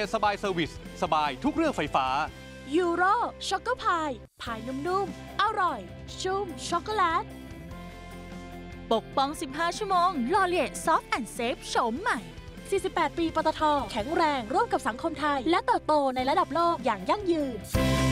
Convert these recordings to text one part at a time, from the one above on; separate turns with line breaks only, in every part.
สบายเซอร์วิสสบายทุกเรื่องไฟฟ้า
ยูโรช็อกโกพายพายนุ่มๆอร่อยชุ่มช็อกโกแลตปกป้อง15 ชั่วโมงลอเลียซอฟต์แอนด์เซฟโฉมใหม่48 ปีปตท.แข็งแรงร่วมกับสังคมไทยและเติบโตในระดับโลกอย่างยั่งยืน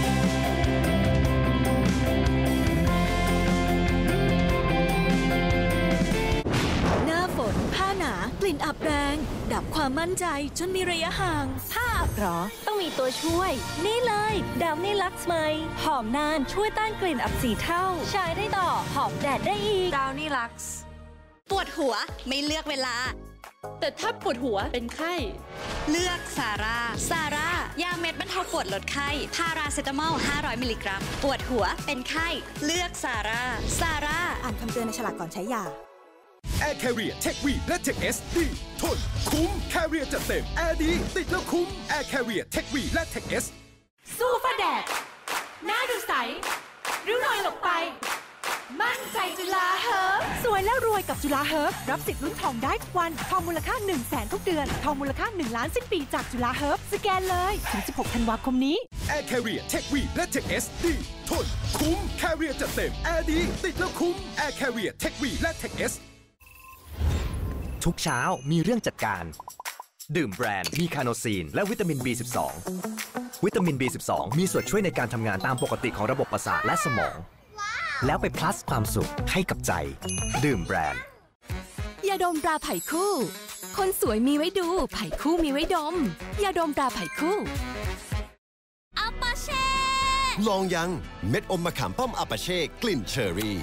หน้าฝนผ้าหนากลิ่นอับแรงดับความมั่นใจจนมีระยะห่างผ้าอับหรอต้องมีตัวช่วยนี่เลยดาวนี่ลักซ์ไหมหอมนานช่วยต้านกลิ่นอับ4 เท่าใช้ได้ต่อหอมแดดได้อีกดาวนี่ลักซ์
ปวดหัวไม่เลือกเวลา
แต่ถ้าปวดหัวเป็นไข้
เลือกซาร่ายาเม็ดบรรเทาปวดลดไข้พาราเซตามอล500 มิลลิกรัมปวดหัวเป็นไข้เลือกซาร่า
อ่านคำเตือนในฉลากก่อนใช้ยา
Air Carrier Tech V และ Tech S ดีทนคุ้ม Carrier จัดเต็มแอร์ดีติดแล้วคุ้ม Air Carrier Tech V และ Tech S
สู้ฟ้าแดดหน้าดูใสริ้วรอยหลบไปมั่นใจจุฬาเฮิร์บสวยแล้วรวยกับจุฬาเฮิร์บรับสิทธิ์ลุ้นทองได้ทุกวันทองมูลค่า 100,000 ทุกเดือนทองมูลค่า1 ล้านสิ้นปีจากจุฬาเฮิร์บสแกนเลยถึง16 ธันวาคมนี้
Air Carrier Tech V และ Tech S ดีทนคุ้ม Carrier จัดเต็มแอร์ดีติดแล้วคุ้ม Air Carrier Tech V และ Tech S
ทุกเช้ามีเรื่องจัดการดื่มแบรนด์มีคาโนซีนและวิตามิน B12 วิตามิน B12 มีส่วนช่วยในการทำงานตามปกติของระบบประสาทและสมองแล้วไปพลัสความสุขให้กับใจดื่มแบรนด์
ยาดมตราไผ่คู่คนสวยมีไว้ดูไผ่คู่มีไว้ดมยาดมตราไผ่คู่
อัปปาเช่
ลองยังเม็ดอมมะขามป้อมอัปปาเช่กลิ่นเชอร์รี่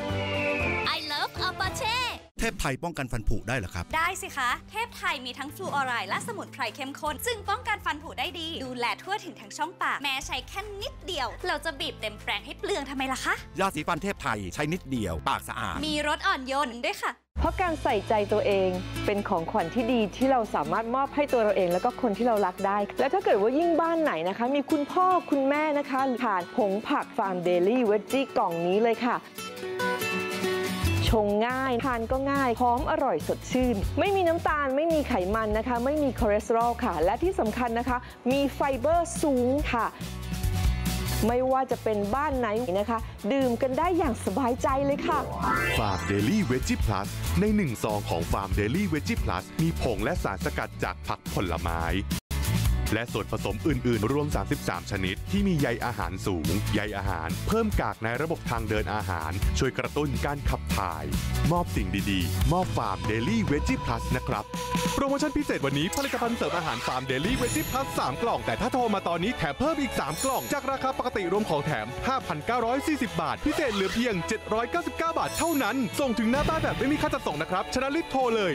I love อัปปาเช่
เทพไทยป้องกันฟันผุได้เหรอครับ
ได้สิคะเทพไทยมีทั้งฟลูออไรด์และสมุนไพรเข้มข้นซึ่งป้องกันฟันผุได้ดีดูแลทั่วถึงทั้งช่องปากแม้ใช้แค่นิดเดียวเราจะบีบเต็มแปรงให้เปลืองทำไมล่ะคะ
ยาสีฟันเทพไทยใช้นิดเดียวปากสะอาด
มีรสอ่อนโยนด้วยค่ะ
เพราะการใส่ใจตัวเองเป็นของขวัญที่ดีที่เราสามารถมอบให้ตัวเราเองแล้วก็คนที่เรารักได้และถ้าเกิดว่ายิ่งบ้านไหนนะคะมีคุณพ่อคุณแม่นะคะทานผงผักฟาร์มเดลี่เวจจี้กล่องนี้เลยค่ะชงง่ายทานก็ง่ายหอมอร่อยสดชื่นไม่มีน้ำตาลไม่มีไขมันนะคะไม่มีคอเลสเตอรอลค่ะและที่สำคัญนะคะมีไฟเบอร์สูงค่ะไม่ว่าจะเป็นบ้านไหนนะคะดื่มกันได้อย่างสบายใจเลยค่ะ
ฟาร์มเดลี่เวจิพลัสใน1 ซองของฟาร์มเดลี่เวจิพลัสมีผงและสารสกัดจากผักผลไม้และส่วนผสมอื่นๆรวม33ชนิดที่มีใยอาหารสูงใยอาหารเพิ่มกากในระบบทางเดินอาหารช่วยกระตุ้นการขับถ่ายมอบสิ่งดีๆมอบฟาร์มเดลี่เวจิพลัสนะครับโปรโมชั่นพิเศษวันนี้ผลิตภัณฑ์เสริมอาหารฟาร์มเดลี่เวจิพลัส3 กล่องแต่ถ้าโทรมาตอนนี้แถมเพิ่มอีก3 กล่องจากราคาปกติรวมของแถม 5,940 บาทพิเศษเหลือเพียง799 บาทเท่านั้นส่งถึงหน้าบ้านแบบไม่มีค่าจัดส่งนะครับฉะนั้นรีบโทรเลย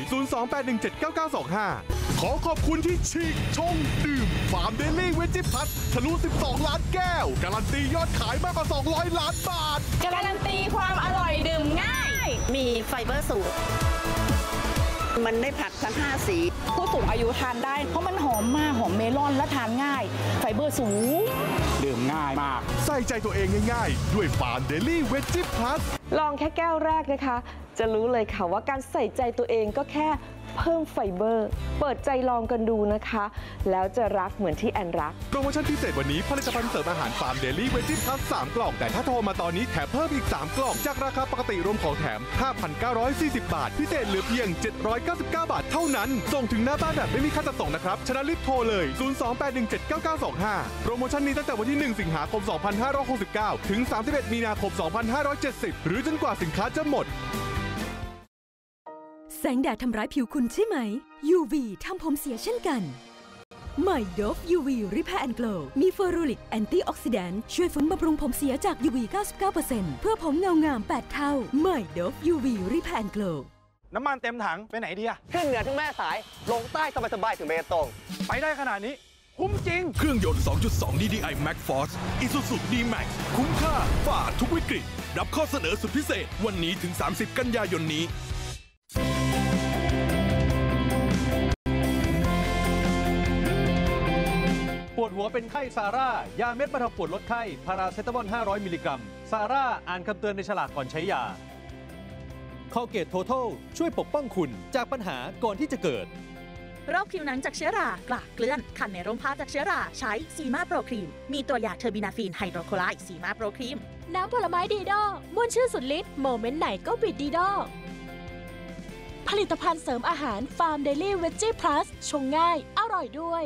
028179925ขอขอบคุณที่ฉีกชงดื่มฟาร์มเดลี่เวจิพลัสทะลุ12 ล้านแก้วการันตียอดขายมากกว่า200 ล้านบาท
การันตีความอร่อยดื่มง่าย
มีไฟเบอร์สูงมันได้ผักทั้ง5 สี
ผู้สูงอายุทานได้เพราะมันหอมมากหอมเมลอนและทานง่ายไฟเบอร์สูง
ดื่มง่ายมากใส่ใจตัวเองง่ายๆด้วยฟาร์มเดลี่เวจิพลัส
ลองแค่แก้วแรกนะคะจะรู้เลยค่ะว่าการใส่ใจตัวเองก็แค่เพิ่มไฟเบอร์เปิดใจลองกันดูนะคะแล้วจะรักเหมือนที่แอนรัก
โปรโมชั่นพิเศษวันนี้ผลิตภัณฑ์เสริมอาหารฟาร์มเดลี่เวจิพลัส3 กล่องแต่ถ้าโทรมาตอนนี้แถมเพิ่มอีก3 กล่องจากราคาปกติรวมของแถม 5,940 บาทพิเศษเหลือเพียง799 บาทเท่านั้นส่งถึงหน้าบ้านแบบไม่มีค่าจัดส่งนะครับฉะนั้นรีบโทรเลย028179925โปรโมชั่นนี้ตั้งแต่วันที่1 สิงหาคม 2569ถึง31 มีนาคม 2570หรือจนกว่าสินค้าจะหมด
แสงแดดทำร้ายผิวคุณใช่ไหม UV ทำผมเสียเช่นกันใหม่ Dove UV Repair and Glow มีเฟอรูริกแอนตี้ออกซิแดนต์ช่วยฟื้นบำรุงผมเสียจาก UV 99% เพื่อผมเงางาม8 เท่าใหม่ Dove UV Repair and Glow
น้ำมันเต็มถังไปไหนดีอะ
ขึ้นเหนือถึงแม่สายลงใต้สบายๆถึงเบตง
ไปได้ขนาดนี้คุ้มจริง
เครื่องยนต์ 2.2 DDI Max Force Isuzu D-Max คุ้มค่าฝ่าทุกวิกฤตรับข้อเสนอสุดพิเศษวันนี้ถึง30 กันยายนนี้
ปวดหัวเป็นไข้ซาร่ายาเม็ดบรรเทาปวดลดไข้พาราเซตามอล500 มิลลิกรัมซาร่าอ่านคำเตือนในฉลากก่อนใช้ยาColgate Totalช่วยปกป้องคุณจากปัญหาก่อนที่จะเกิด
โรคผิวหนังจากเชื้อรากลากเกลื่อนคันในร่มผ้าจากเชื้อราใช้ซีมาโปรครีมมีตัวยาเทอร์บินาฟีนไฮโดรโคไลด์ซีมาโปรครีมน้ำผลไม้ดีดอม่วนชื่นสุดฤทธิ์โมเมนต์ไหนก็บิดดีดอผลิตภัณฑ์เสริมอาหารฟาร์มเดลี่เวจจี้พลัสชงง่ายอร่อยด้วย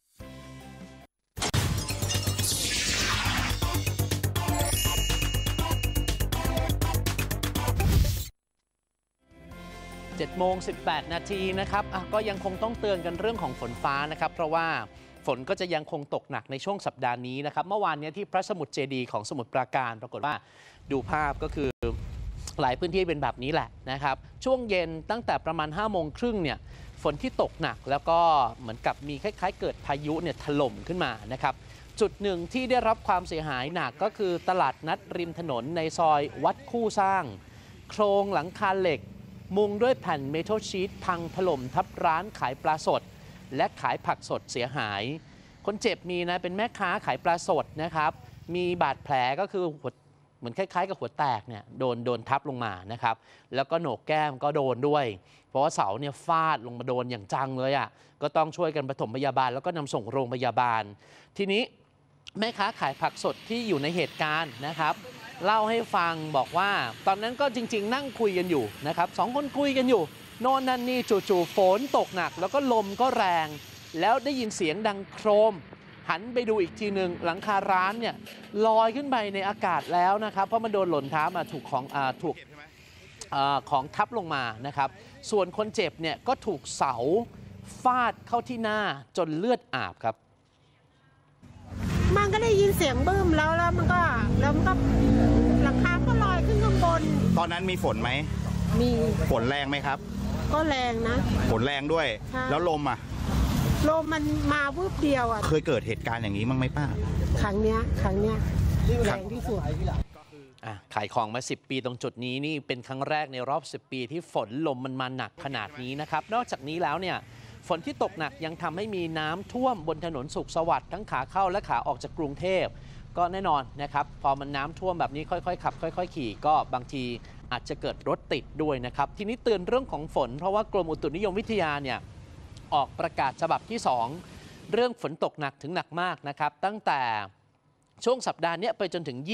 7:18 นาทีนะครับก็ยังคงต้องเตือนกันเรื่องของฝนฟ้านะครับเพราะว่าฝนก็จะยังคงตกหนักในช่วงสัปดาห์นี้นะครับเมื่อวานนี้ที่พระสมุทรเจดีย์ของสมุทรปราการปรากฏว่าดูภาพก็คือหลายพื้นที่เป็นแบบนี้แหละนะครับช่วงเย็นตั้งแต่ประมาณ 5:30 เนี่ยฝนที่ตกหนักแล้วก็เหมือนกับมีคล้ายๆเกิดพายุเนี่ยถล่มขึ้นมานะครับจุดหนึ่งที่ได้รับความเสียหายหนักก็คือตลาดนัดริมถนนในซอยวัดคู่สร้างโครงหลังคาเหล็กมุงด้วยแผ่นเมทัลชีทพังถล่มทับร้านขายปลาสดและขายผักสดเสียหายคนเจ็บมีนะเป็นแม่ค้าขายปลาสดนะครับมีบาดแผลก็คือเหมือนคล้ายๆกับหัวแตกเนี่ยโดนทับลงมานะครับแล้วก็โหนกแก้มก็โดนด้วยเพราะว่าเสาเนี่ยฟาดลงมาโดนอย่างจังเลยอ่ะก็ต้องช่วยกันปฐมพยาบาลแล้วก็นำส่งโรงพยาบาลทีนี้แม่ค้าขายผักสดที่อยู่ในเหตุการณ์นะครับเล่าให้ฟังบอกว่าตอนนั้นก็จริงๆนั่งคุยกันอยู่นะครับ2 คนคุยกันอยู่โน่นนั่นนี่จู่ๆฝนตกหนักแล้วก็ลมก็แรงแล้วได้ยินเสียงดังโครมหันไปดูอีกทีหนึ่งหลังคาร้านเนี่ยลอยขึ้นไปในอากาศแล้วนะครับเพราะมันโดนหล่นทับมาถูกของทับลงมานะครับส่วนคนเจ็บเนี่ยก็ถูกเสาฟาดเข้าที่หน้าจนเลือดอาบครับ
มันก็ได้ยินเสียงบึ้มแล้วมันก็หลังคาก็ลอยขึ้นข้างบน
ตอนนั้นมีฝนไหม
มี
ฝนแรงไหมครับ
ก็แรงนะ
ฝนแรงด้วยแล้วลม
มันมาวืบเดียว
เคยเกิดเหตุการณ์อย่างนี้มั้งไหมป้า
ครั้งเนี้ยแรงที่สุด
ขายของมา10 ปีตรงจุดนี้นี่เป็นครั้งแรกในรอบ10 ปีที่ฝนลมมันมาหนักขนาดนี้นะครับนอกจากนี้แล้วเนี่ยฝนที่ตกหนักยังทำให้มีน้ำท่วมบนถนนสุขสวัสดิ์ทั้งขาเข้าและขาออกจากกรุงเทพก็แน่นอนนะครับพอมันน้ำท่วมแบบนี้ค่อยๆขับค่อยๆขี่ก็บางทีอาจจะเกิดรถติดด้วยนะครับทีนี้เตือนเรื่องของฝนเพราะว่ากรมอุตุนิยมวิทยาเนี่ยออกประกาศฉบับที่2เรื่องฝนตกหนักถึงหนักมากนะครับตั้งแต่ช่วงสัปดาห์นี้ไปจนถึง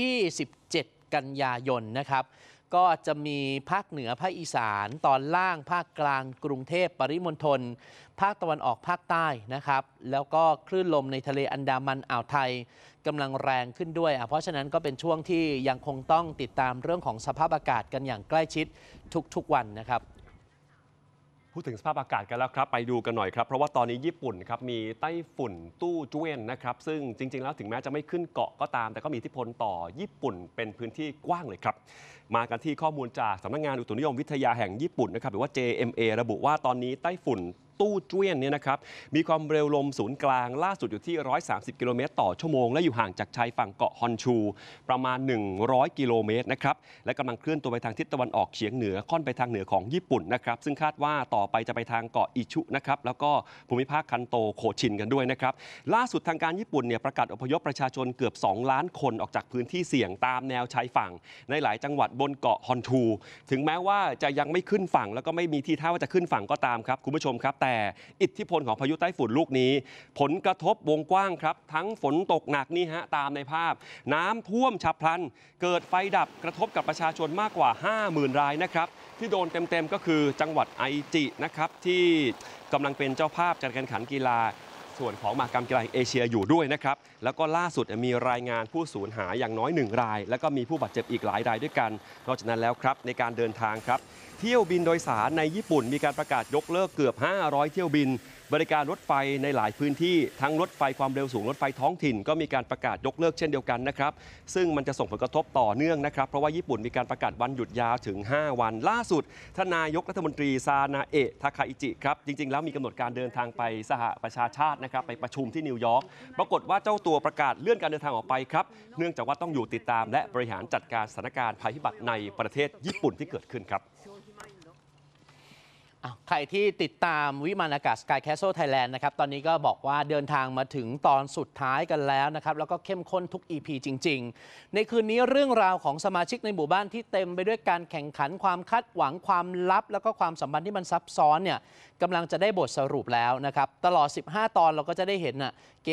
27 กันยายนนะครับก็จะมีภาคเหนือภาคอีสานตอนล่างภาคกลางกรุงเทพปริมณฑลภาคตะวันออกภาคใต้นะครับแล้วก็คลื่นลมในทะเลอันดามันอ่าวไทยกำลังแรงขึ้นด้วยเพราะฉะนั้นก็เป็นช่วงที่ยังคงต้องติดตามเรื่องของสภาพอากาศกันอย่างใกล้ชิดทุกๆวันนะครับ
พูดถึงสภาพอากาศกันแล้วครับไปดูกันหน่อยครับเพราะว่าตอนนี้ญี่ปุ่นครับมีไต้ฝุ่นตู้เจี้ยนนะครับซึ่งจริงๆแล้วถึงแม้จะไม่ขึ้นเกาะก็ตามแต่ก็มีอิทธิพลต่อญี่ปุ่นเป็นพื้นที่กว้างเลยครับมากันที่ข้อมูลจากสำนักงานอุตุนิยมวิทยาแห่งญี่ปุ่นนะครับหรือว่า JMA ระบุว่าตอนนี้ไต้ฝุ่นตู้เจี้ยนเนี่ยนะครับมีความเร็วลมศูนย์กลางล่าสุดอยู่ที่130 กิโลเมตรต่อชั่วโมงและอยู่ห่างจากชายฝั่งเกาะฮอนชูประมาณ100 กิโลเมตรนะครับและกำลังเคลื่อนตัวไปทางทิศตะวันออกเฉียงเหนือค่อนไปทางเหนือของญี่ปุ่นนะครับซึ่งคาดว่าต่อไปจะไปทางเกาะอิชุนะครับแล้วก็ภูมิภาคคันโตโคชินกันด้วยนะครับล่าสุดทางการญี่ปุ่นเนี่ยประกาศอพยพประชาชนเกือบ2 ล้านคนออกจากพื้นที่เสี่ยงตามแนวชายฝั่งในหลายจังหวัดบนเกาะฮอนชูถึงแม้ว่าจะยังไม่ขึ้นฝั่งแล้วก็ไม่มีทีท่าว่าจะขึ้นฝั่งก็ตามครับคุณผู้ชมครับแต่อิทธิพลของพายุไต้ฝุ่นลูกนี้ผลกระทบวงกว้างครับทั้งฝนตกหนักนี่ฮะตามในภาพน้ำท่วมฉับพลันเกิดไฟดับกระทบกับประชาชนมากกว่า 50,000 รายนะครับที่โดนเต็มๆก็คือจังหวัดไอจินะครับที่กำลังเป็นเจ้าภาพจัดการแข่งขันกีฬาส่วนของมหกรรมกีฬาเอเชียอยู่ด้วยนะครับแล้วก็ล่าสุดมีรายงานผู้สูญหายอย่างน้อย1 รายแล้วก็มีผู้บาดเจ็บอีกหลายรายด้วยกันนอกจากนั้นแล้วครับในการเดินทางครับเที่ยวบินโดยสารในญี่ปุ่นมีการประกาศยกเลิกเกือบ500เที่ยวบินบริการรถไฟในหลายพื้นที่ทั้งรถไฟความเร็วสูงรถไฟท้องถิ่นก็มีการประกาศยกเลิกเช่นเดียวกันนะครับซึ่งมันจะส่งผลกระทบต่อเนื่องนะครับเพราะว่าญี่ปุ่นมีการประกาศวันหยุดยาวถึง5 วันล่าสุดท่านนายกรัฐมนตรีซานาเอะทาคาอิจิครับจริงๆแล้วมีกำหนดการเดินทางไปสหประชาชาตินะครับไปประชุมที่นิวยอร์กปรากฏว่าเจ้าตัวประกาศเลื่อนการเดินทางออกไปครับเนื่องจากว่าต้องอยู่ติดตามและบริหารจัดการสถานการณ์ภัยพิบัติในประเทศญี่ปุ่นที่เกิดขึ้นครับ
ใครที่ติดตามวิมานอากาศ Sky Castle Thailand นะครับตอนนี้ก็บอกว่าเดินทางมาถึงตอนสุดท้ายกันแล้วนะครับแล้วก็เข้มข้นทุก EP จริงๆในคืนนี้เรื่องราวของสมาชิกในหมู่บ้านที่เต็มไปด้วยการแข่งขันความคาดหวังความลับแล้วก็ความสัมพันธ์ที่มันซับซ้อนเนี่ยกำลังจะได้บทสรุปแล้วนะครับตลอด15 ตอนเราก็จะได้เห็น